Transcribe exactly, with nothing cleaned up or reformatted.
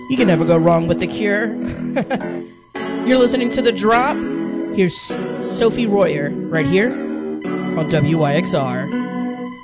You can never go wrong with The Cure. You're listening to The Drop. Here's Sophie Royer right here on W Y X R.